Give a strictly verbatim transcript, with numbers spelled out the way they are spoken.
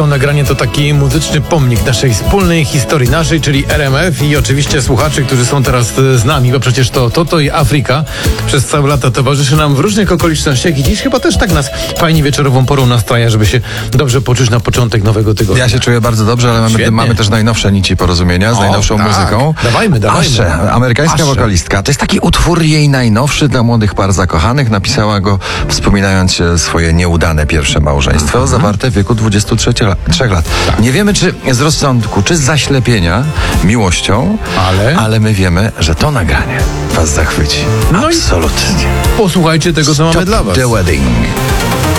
To nagranie to taki muzyczny pomnik naszej wspólnej historii, naszej, czyli R M F i oczywiście słuchaczy, którzy są teraz z nami, bo przecież to Toto i Afryka przez całe lata towarzyszy nam w różnych okolicznościach i dziś chyba też tak nas fajnie wieczorową porą nastraja, żeby się dobrze poczuć na początek nowego tygodnia. Ja się czuję bardzo dobrze, ale mamy, mamy też najnowsze nici porozumienia z o, najnowszą tak. muzyką. Dawajmy, dawajmy. Asze, amerykańska Asze. wokalistka. To jest taki utwór jej najnowszy dla młodych par zakochanych. Napisała go wspominając swoje nieudane pierwsze małżeństwo, mhm. zawarte w wieku dwudziestu trzech lat. Tak. Nie wiemy, czy z rozsądku, czy z zaślepienia miłością, ale, ale my wiemy, że to nagranie was zachwyci. No absolutnie. Posłuchajcie tego, co mamy dla was. The Wedding.